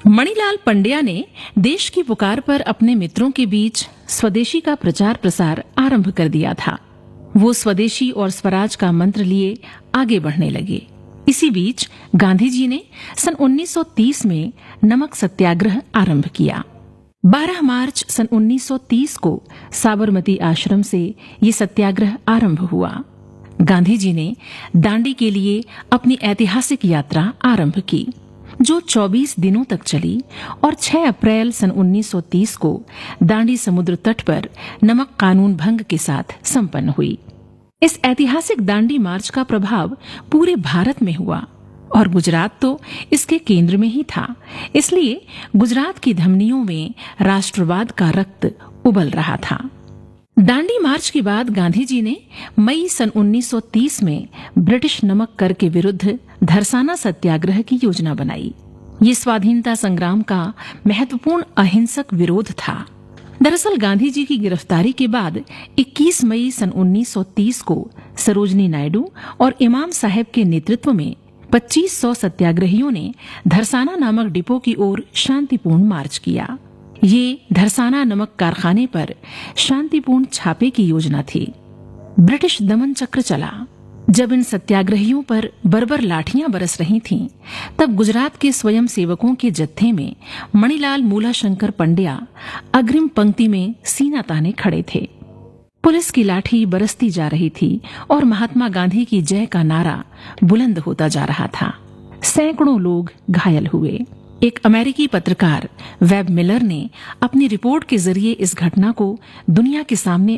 मणिलाल पंड्या ने देश की पुकार पर अपने मित्रों के बीच स्वदेशी का प्रचार प्रसार आरंभ कर दिया था। वो स्वदेशी और स्वराज का मंत्र लिए आगे बढ़ने लगे। इसी बीच गांधी जी ने सन 1930 में नमक सत्याग्रह आरंभ किया। 12 मार्च सन 1930 को साबरमती आश्रम से ये सत्याग्रह आरंभ हुआ। गांधी जी ने दांडी के लिए अपनी ऐतिहासिक यात्रा आरंभ की, जो 24 दिनों तक चली और 6 अप्रैल सन 1930 को दांडी समुद्र तट पर नमक कानून भंग के साथ संपन्न हुई। इस ऐतिहासिक दांडी मार्च का प्रभाव पूरे भारत में हुआ और गुजरात तो इसके केंद्र में ही था। इसलिए गुजरात की धमनियों में राष्ट्रवाद का रक्त उबल रहा था। दांडी मार्च के बाद गांधी जी ने मई सन 1930 में ब्रिटिश नमक कर के विरुद्ध धरसाना सत्याग्रह की योजना बनाई। ये स्वाधीनता संग्राम का महत्वपूर्ण अहिंसक विरोध था। दरअसल गांधी जी की गिरफ्तारी के बाद 21 मई सन 1930 को सरोजनी नायडू और इमाम साहब के नेतृत्व में 2500 सत्याग्रहियों ने धरसाना नामक डिपो की ओर शांतिपूर्ण मार्च किया। ये धरसाना नमक कारखाने पर शांतिपूर्ण छापे की योजना थी। ब्रिटिश दमन चक्र चला। जब इन सत्याग्रहियों पर बर्बर लाठियां बरस रही थीं, तब गुजरात के स्वयं सेवकों के जत्थे में मणिलाल मूलाशंकर पंड्या अग्रिम पंक्ति में सीना ताने खड़े थे। पुलिस की लाठी बरसती जा रही थी और महात्मा गांधी की जय का नारा बुलंद होता जा रहा था। सैकड़ों लोग घायल हुए। एक अमेरिकी पत्रकार वेब मिलर ने अपनी रिपोर्ट के जरिए इस घटना को दुनिया के सामने